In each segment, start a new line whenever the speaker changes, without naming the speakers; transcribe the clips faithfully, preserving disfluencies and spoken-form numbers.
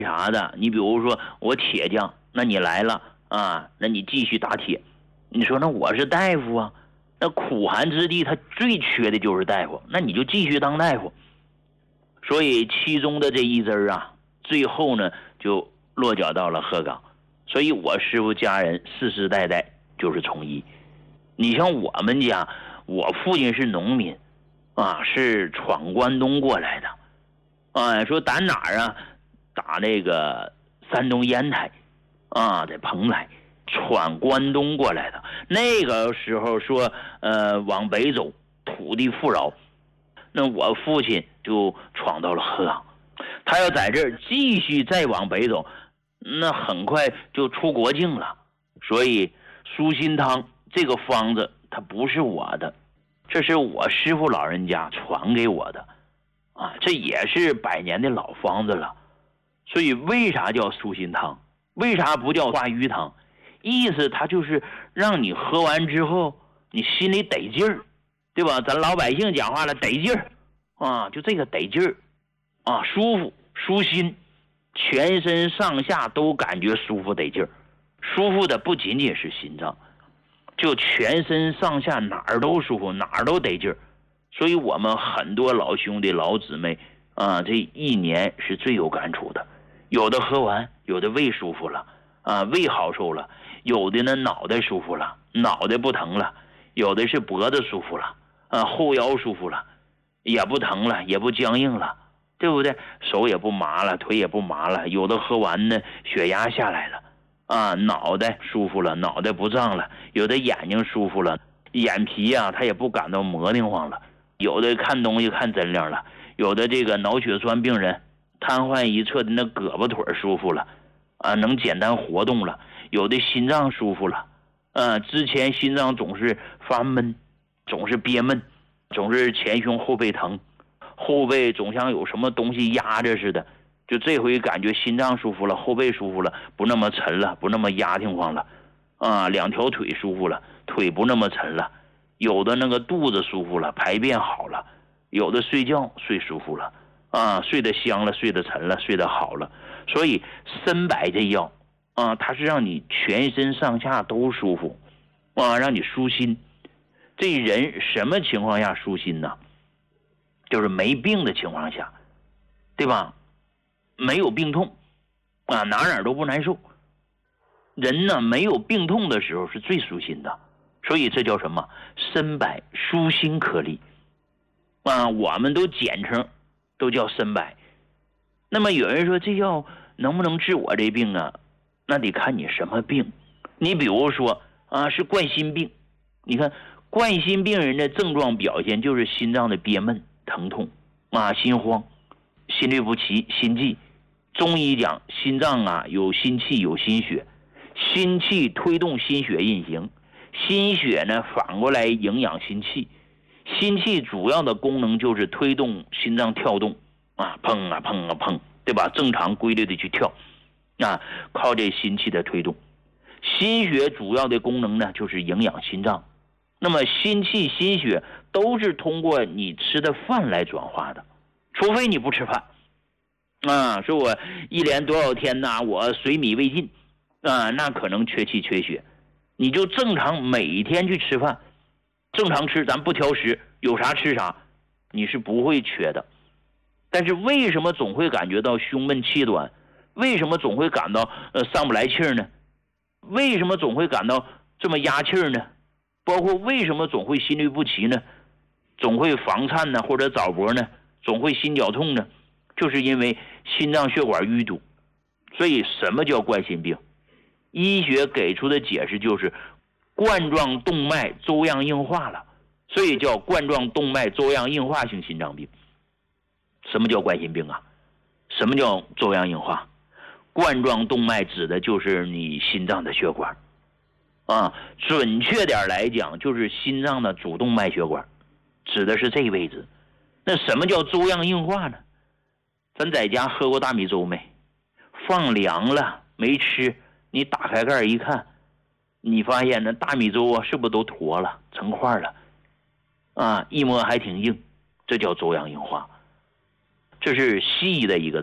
啥的。你比如说我铁匠，那你来了啊，那你继续打铁。你说那我是大夫啊，那苦寒之地他最缺的就是大夫，那你就继续当大夫。所以其中的这一支啊，最后呢就落脚到了鹤岗。所以我师傅家人世世代代就是从医。你像我们家，我父亲是农民啊，是闯关东过来的。啊，说打哪儿啊？打那个山东烟台啊，在蓬莱闯关东过来的。那个时候说，呃，往北走，土地富饶。那我父亲就闯到了鹤岗，他要在这儿继续再往北走，那很快就出国境了。所以舒心汤这个方子它不是我的，这是我师傅老人家传给我的啊，这也是百年的老方子了。所以为啥叫舒心汤？为啥不叫化瘀汤？意思它就是让你喝完之后你心里得劲儿，对吧？咱老百姓讲话了，得劲儿啊，就这个得劲儿啊，舒服舒心，全身上下都感觉舒服得劲儿。舒服的不仅仅是心脏，就全身上下哪儿都舒服，哪儿都得劲儿。所以我们很多老兄弟老姊妹啊，这一年是最有感触的。有的喝完，有的胃舒服了啊，胃好受了；有的呢脑袋舒服了，脑袋不疼了；有的是脖子舒服了啊，后腰舒服了，也不疼了，也不僵硬了，对不对？手也不麻了，腿也不麻了。有的喝完呢，血压下来了啊，脑袋舒服了，脑袋不胀了；有的眼睛舒服了，眼皮啊他也不感到磨得慌了；有的看东西看真亮了；有的这个脑血栓病人瘫痪一侧的那胳膊腿舒服了啊，能简单活动了；有的心脏舒服了啊，之前心脏总是发闷，总是憋闷，总是前胸后背疼，后背总像有什么东西压着似的，就这回感觉心脏舒服了，后背舒服了，不那么沉了，不那么压挺慌了啊，两条腿舒服了，腿不那么沉了；有的那个肚子舒服了，排便好了；有的睡觉睡舒服了啊，睡得香了，睡得沉了，睡得好了。所以参柏这药啊，它是让你全身上下都舒服啊，让你舒心。这人什么情况下舒心呢？就是没病的情况下，对吧？没有病痛啊，哪哪都不难受。人呢没有病痛的时候是最舒心的，所以这叫什么？参柏舒心颗粒啊，我们都简称都叫参柏。那么有人说这药能不能治我这病啊？那得看你什么病。你比如说啊，是冠心病，你看冠心病人的症状表现就是心脏的憋闷、疼痛啊，心慌、心律不齐、心悸。中医讲心脏啊有心气有心血，心气推动心血运行，心血呢反过来营养心气。心气主要的功能就是推动心脏跳动啊，砰啊砰啊砰，对吧？正常规律的去跳啊，靠这心气的推动。心血主要的功能呢就是营养心脏。那么心气心血都是通过你吃的饭来转化的，除非你不吃饭啊，说我一连多少天呐，我水米未进啊，那可能缺气缺血。你就正常每天去吃饭，正常吃，咱不挑食，有啥吃啥，你是不会缺的。但是为什么总会感觉到胸闷气短？为什么总会感到呃上不来气儿呢？为什么总会感到这么压气儿呢？包括为什么总会心律不齐呢？总会房颤呢，或者早搏呢？总会心绞痛呢？就是因为心脏血管淤堵。所以什么叫冠心病？医学给出的解释就是冠状动脉粥样硬化了，所以叫冠状动脉粥样硬化性心脏病。什么叫冠心病啊？什么叫粥样硬化？冠状动脉指的就是你心脏的血管啊，准确点来讲就是心脏的主动脉血管，指的是这位置。那什么叫粥样硬化呢？咱在家喝过大米粥没？放凉了没吃，你打开盖一看，你发现那大米粥啊是不是都坨了成块了啊，一摸还挺硬，这叫粥样硬化。这是西医的一个词儿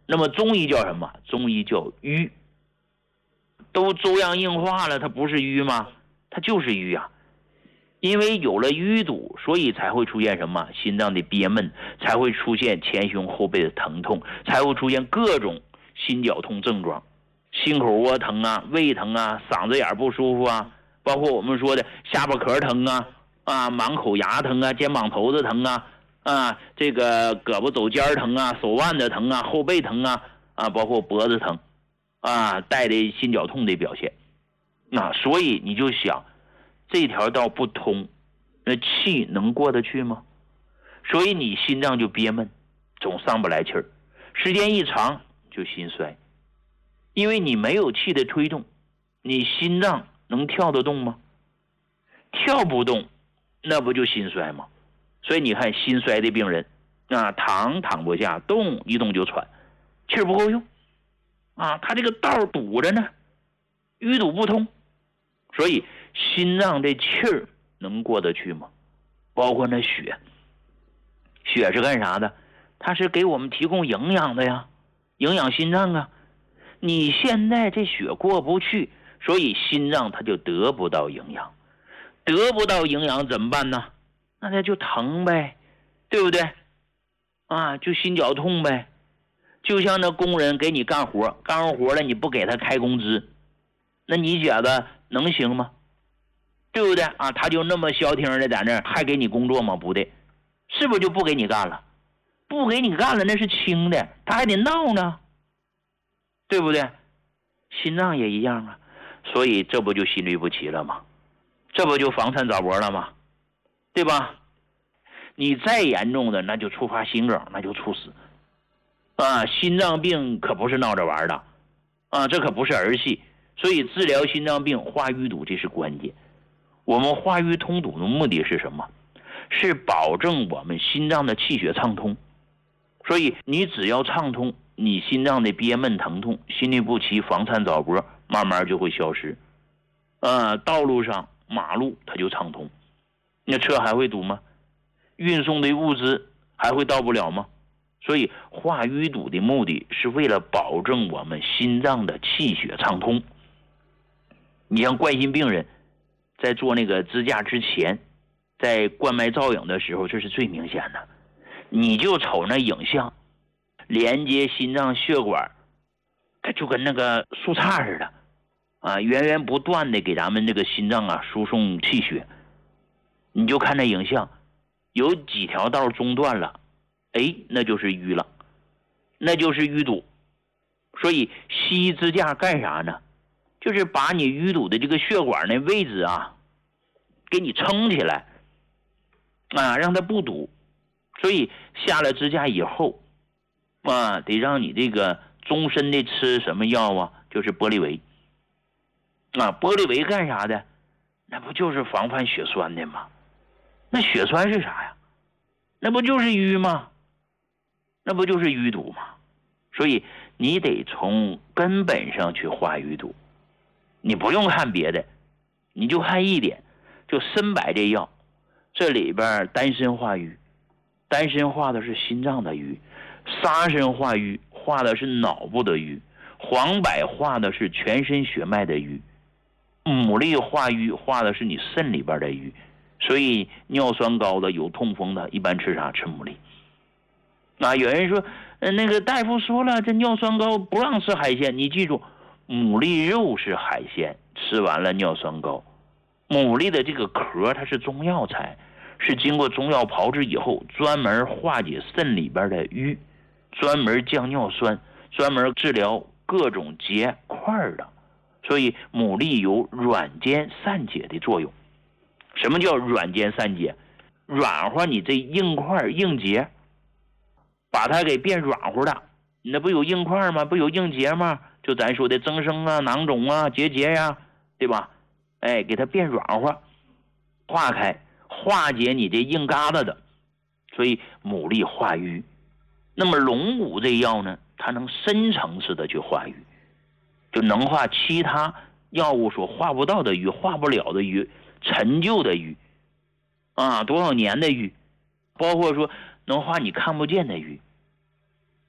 那么中医叫什么？中医叫瘀。都粥样硬化了，它不是瘀吗？它就是瘀啊。因为有了淤堵，所以才会出现什么？心脏的憋闷，才会出现前胸后背的疼痛，才会出现各种心绞痛症状，心口窝疼啊，胃疼啊，嗓子眼不舒服啊，包括我们说的下巴壳疼啊，啊，满口牙疼啊，肩膀头子疼啊，啊，这个胳膊肘尖疼啊，手腕子疼啊，后背疼啊，啊，包括脖子疼，啊，带的心绞痛的表现。那所以你就想，这条道不通，那气能过得去吗？所以你心脏就憋闷，总上不来气儿，时间一长就心衰。因为你没有气的推动，你心脏能跳得动吗？跳不动，那不就心衰吗？所以你看心衰的病人啊，躺躺不下，动一动就喘，气儿不够用啊，他这个道堵着呢，淤堵不通，所以心脏这气儿能过得去吗？包括那血，血是干啥的？它是给我们提供营养的呀，营养心脏啊。你现在这血过不去，所以心脏它就得不到营养，得不到营养怎么办呢？那它就疼呗，对不对？啊，就心绞痛呗。就像那工人给你干活，干完活了你不给他开工资，那你觉得能行吗？对不对啊？他就那么消停的在那儿还给你工作吗？不对，是不是就不给你干了？不给你干了那是轻的，他还得闹呢，对不对？心脏也一样啊，所以这不就心律不齐了吗？这不就房颤早搏了吗？对吧？你再严重的那就触发心梗，那就猝死啊！心脏病可不是闹着玩的啊，这可不是儿戏。所以治疗心脏病化淤堵这是关键。我们化瘀通堵的目的是什么？是保证我们心脏的气血畅通。所以你只要畅通，你心脏的憋闷疼痛、心律不齐、房颤早搏慢慢就会消失。呃，道路上马路它就畅通，那车还会堵吗？运送的物资还会到不了吗？所以化淤堵的目的是为了保证我们心脏的气血畅通。你像冠心病人在做那个支架之前，在冠脉造影的时候，这是最明显的。你就瞅那影像，连接心脏血管，它就跟那个树杈似的啊，源源不断的给咱们这个心脏啊输送气血。你就看那影像，有几条道中断了，哎，那就是淤了，那就是淤堵。所以西医支架干啥呢？就是把你淤堵的这个血管那位置啊，给你撑起来啊，让它不堵。所以下了支架以后啊，得让你这个终身的吃什么药啊？就是玻利维啊。玻利维干啥的？那不就是防范血栓的吗？那血栓是啥呀？那不就是瘀吗？那不就是淤堵吗？所以你得从根本上去化淤堵。你不用看别的，你就看一点，就参柏这药，这里边丹参化瘀，丹参化的是心脏的瘀，沙参化瘀化的是脑部的瘀，黄柏化的是全身血脉的瘀，牡蛎化瘀化的是你肾里边的瘀。所以尿酸高的有痛风的一般吃啥？吃牡蛎啊。有人说呃，那个大夫说了，这尿酸高不让吃海鲜。你记住，牡蛎肉是海鲜，吃完了尿酸高。牡蛎的这个壳它是中药材，是经过中药炮制以后专门化解肾里边的瘀，专门降尿酸，专门治疗各种结块的。所以牡蛎有软坚散解的作用。什么叫软坚散解？软化你这硬块硬结，把它给变软乎的。你那不有硬块吗？不有硬结吗？就咱说的增生啊、囊肿啊、结节呀、啊，对吧？哎，给它变软化，化开，化解你这硬疙瘩的。所以牡蛎化瘀。那么龙骨这药呢，它能深层次的去化瘀，就能化其他药物所化不到的瘀、化不了的瘀、陈旧的瘀啊，多少年的瘀，包括说能化你看不见的瘀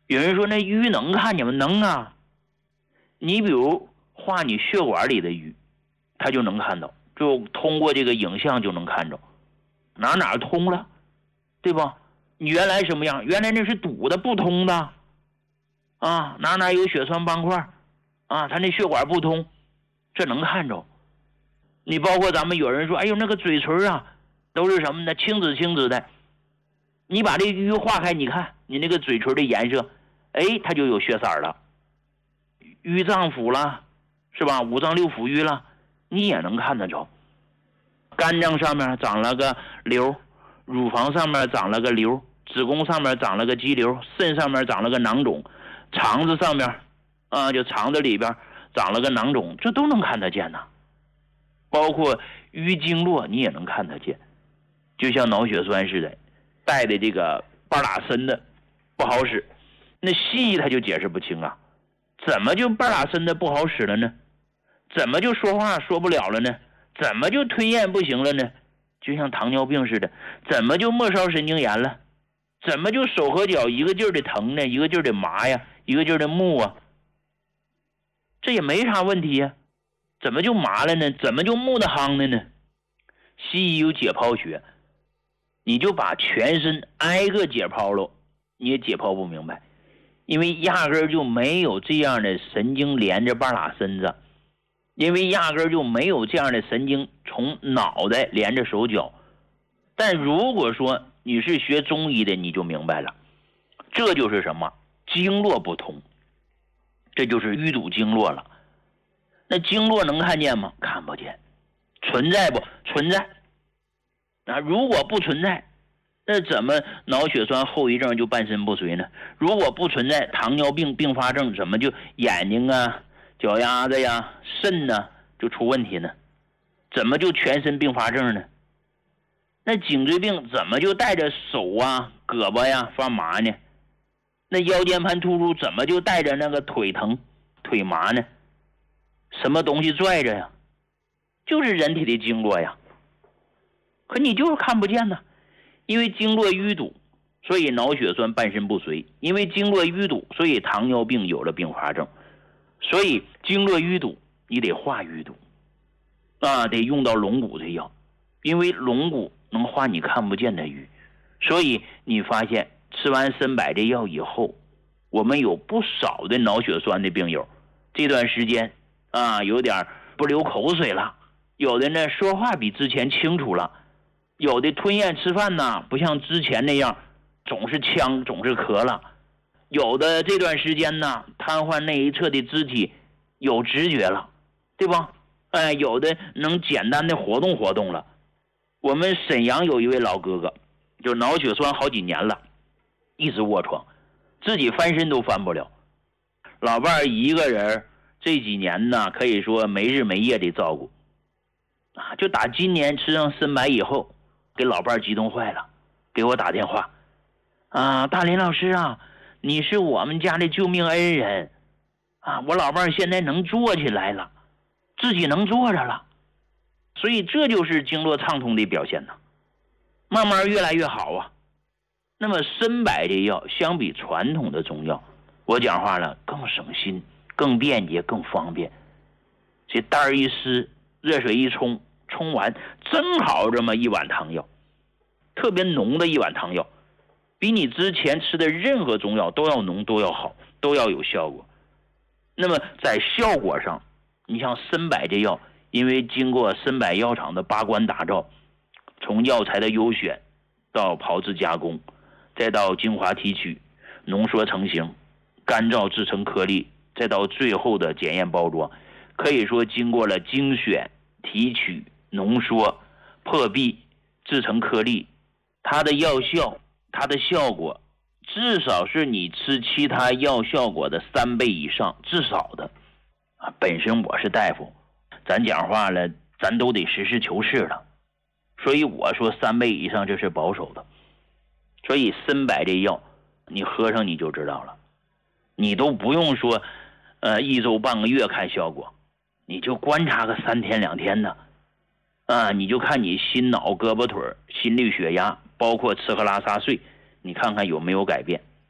有人说那淤能看见吗？能啊。你比如画你血管里的淤，他就能看到，就通过这个影像就能看着哪哪通了，对吧？你原来什么样？原来那是堵的不通的啊，哪哪有血栓斑块啊，他那血管不通，这能看着。你包括咱们有人说，哎呦那个嘴唇啊都是什么呢？青紫青紫的，你把这淤化开，你看你那个嘴唇的颜色，哎，它就有血色了。淤脏腑了，是吧？五脏六腑淤了，你也能看得着。肝脏上面长了个瘤，乳房上面长了个瘤，子宫上面长了个肌瘤，肾上面长了个囊肿，肠子上面啊，就肠子里边长了个囊肿，这都能看得见呐。包括淤经络你也能看得见，就像脑血栓似的，带的这个半拉身的不好使，那西医他就解释不清啊。怎么就半拉身的不好使了呢？怎么就说话说不了了呢？怎么就吞咽不行了呢？就像糖尿病似的，怎么就末梢神经炎了？怎么就手和脚一个劲儿的疼呢？一个劲儿的麻呀，一个劲儿的木啊？这也没啥问题呀，怎么就麻了呢？怎么就木的夯了呢？西医有解剖学，你就把全身挨个解剖了，你也解剖不明白。因为压根儿就没有这样的神经连着半拉身子，因为压根儿就没有这样的神经从脑袋连着手脚。但如果说你是学中医的，你就明白了，这就是什么？经络不通，这就是淤堵经络了。那经络能看见吗？看不见。存在不？存在。那如果不存在，那怎么脑血栓后遗症就半身不遂呢？如果不存在糖尿病并发症，怎么就眼睛啊、脚丫子呀、肾呢就出问题呢？怎么就全身并发症呢？那颈椎病怎么就带着手啊、胳膊呀发麻呢？那腰间盘突出怎么就带着那个腿疼、腿麻呢？什么东西拽着呀？就是人体的经络呀。可你就是看不见呢。因为经络淤堵，所以脑血栓半身不遂；因为经络淤堵，所以糖尿病有了并发症。所以经络淤堵，你得化淤堵啊，得用到龙骨这药，因为龙骨能化你看不见的瘀。所以你发现吃完参柏这药以后，我们有不少的脑血栓的病友，这段时间啊有点不流口水了，有的呢说话比之前清楚了。有的吞咽吃饭呢，不像之前那样总是呛总是咳了。有的这段时间呢，瘫痪那一侧的肢体有知觉了，对吧？哎，有的能简单的活动活动了。我们沈阳有一位老哥哥，就脑血栓好几年了，一直卧床，自己翻身都翻不了。老伴儿一个人这几年呢，可以说没日没夜的照顾啊。就打今年吃上参柏以后，给老伴儿激动坏了，给我打电话啊，大林老师啊，你是我们家的救命恩人啊！我老伴儿现在能坐起来了，自己能坐着了，所以这就是经络畅通的表现呢，慢慢越来越好啊。那么参柏这药相比传统的中药，我讲话了更省心、更便捷、更方便。这袋儿一撕，热水一冲，冲完正好这么一碗汤药，特别浓的一碗汤药，比你之前吃的任何中药都要浓，都要好，都要有效果。那么在效果上，你像参柏这药，因为经过参柏药厂的把关打造，从药材的优选到炮制加工，再到精华提取、浓缩成型、干燥制成颗粒，再到最后的检验包装，可以说经过了精选、提取、浓缩、破壁、制成颗粒，它的药效、它的效果至少是你吃其他药效果的三倍以上，至少的啊。本身我是大夫，咱讲话了，咱都得实事求是了，所以我说三倍以上这是保守的。所以参柏这药你喝上你就知道了，你都不用说呃一周半个月看效果，你就观察个三天两天的啊，你就看你心脑胳膊腿心率血压，包括吃喝拉撒睡，你看看有没有改变。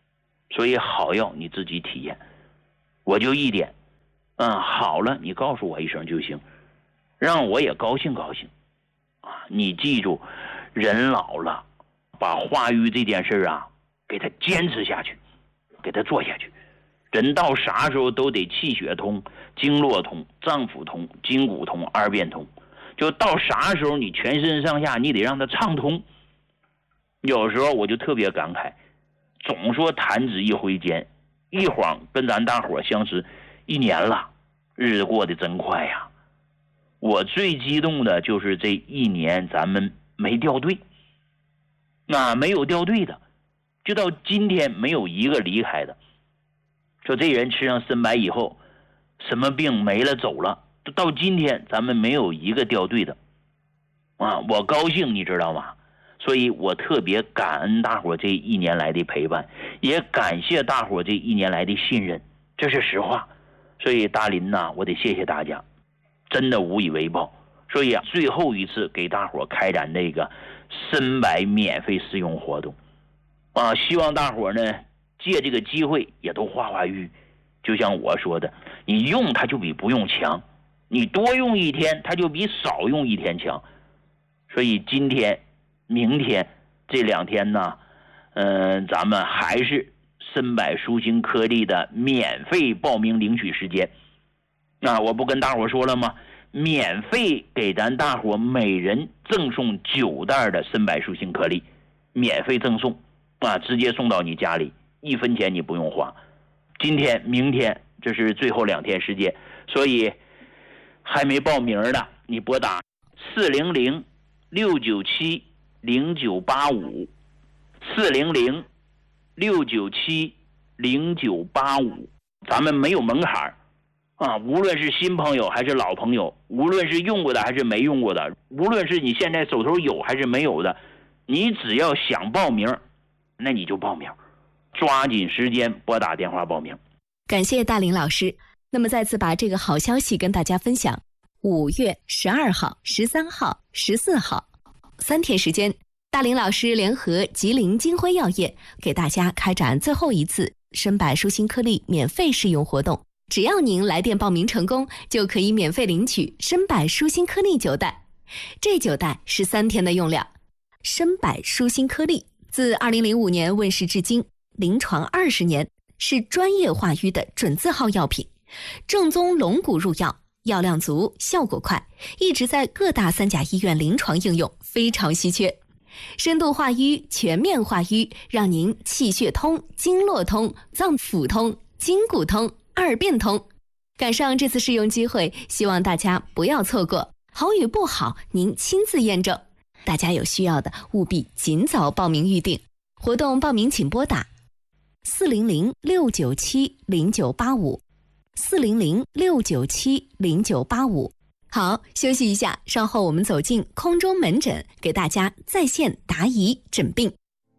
所以好药你自己体验。我就一点，嗯，好了，你告诉我一声就行，让我也高兴高兴啊！你记住，人老了，把化瘀这件事啊，给他坚持下去，给他做下去。人到啥时候都得气血通、经络通、脏腑通、筋骨通、二便通，就到啥时候你全身上下你得让它畅通。有时候我就特别感慨，总说弹指一挥间，一晃跟咱大伙相识一年了，日子过得真快呀。我最激动的就是这一年咱们没掉队，那没有掉队的，就到今天没有一个离开的。说这人吃上参白以后，什么病没了走了，到今天咱们没有一个掉队的啊！我高兴，你知道吗？所以我特别感恩大伙这一年来的陪伴，也感谢大伙这一年来的信任，这是实话。所以大林呐，我得谢谢大家，真的无以为报。所以啊，最后一次给大伙开展这个参白免费试用活动啊，希望大伙呢借这个机会也都化化瘀。就像我说的，你用它就比不用强，你多用一天它就比少用一天强。所以今天明天这两天呢，嗯、呃，咱们还是参百舒心颗粒的免费报名领取时间。那我不跟大伙说了吗？免费给咱大伙每人赠送九袋的参百舒心颗粒，免费赠送啊，直接送到你家里，一分钱你不用花。今天明天这是最后两天时间，所以还没报名的你拨打四零零六九七零九八五，四零零六九七零九八五，咱们没有门槛啊！无论是新朋友还是老朋友，无论是用过的还是没用过的，无论是你现在手头有还是没有的，你只要想报名，那你就报名，抓紧时间拨打电话报名。
感谢大林老师。那么再次把这个好消息跟大家分享，五月十二号、十三号、十四号三天时间，大林老师联合吉林金辉药业给大家开展最后一次参百舒心颗粒免费试用活动。只要您来电报名成功，就可以免费领取参百舒心颗粒九袋。这九袋是三天的用量。参百舒心颗粒自二零零五年问世至今，临床二十年，是专业化瘀的准字号药品，正宗龙骨入药，药量足，效果快，一直在各大三甲医院临床应用，非常稀缺。深度化瘀，全面化瘀，让您气血通、经络通、脏腑通、筋骨通、二便通。赶上这次试用机会，希望大家不要错过，好与不好您亲自验证。大家有需要的务必尽早报名预定。活动报名请拨打四零零六九七零九八五，四零零六九七零九八五。好，休息一下，稍后我们走进空中门诊，给大家在线答疑诊病。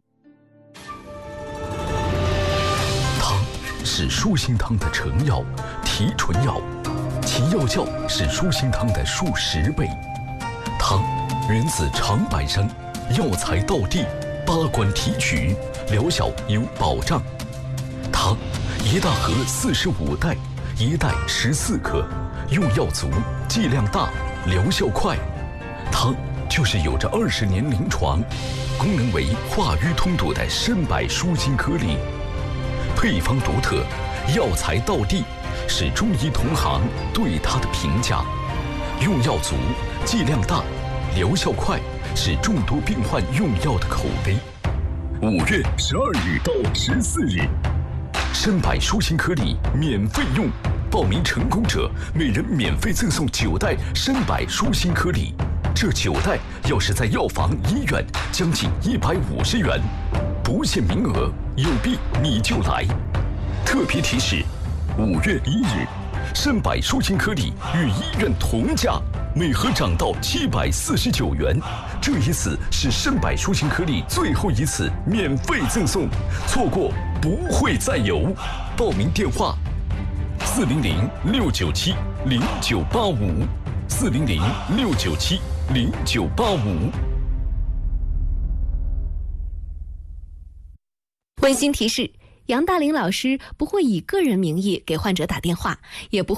汤是舒心汤的成药、提纯药，其药效是舒心汤的数十倍。汤源自长白山，药材到地，八关提取，疗效有保障。汤一大盒四十五袋，一袋十四克，用药足，剂量大，疗效快。汤就是有着二十年临床，功能为化瘀通堵的参百舒心颗粒，配方独特，药材到地，是中医同行对它的评价。用药足，剂量大，疗效快，是众多病患用药的口碑。五月十二日到十四日，参百舒心颗粒免费用，报名成功者每人免费赠送九袋参百舒心颗粒。这九袋要是在药房、医院，将近一百五十元，不限名额，有病你就来。特别提示：五月一日，参百舒心颗粒与医院同价，每盒涨到七百四十九元。这一次是参百舒心颗粒最后一次免费赠送，错过不会再有。报名电话：四零零六九七零九八五，四零零六九七零九八五。
温馨提示： 杨大林老师不会以个人名义给患者打电话，也不会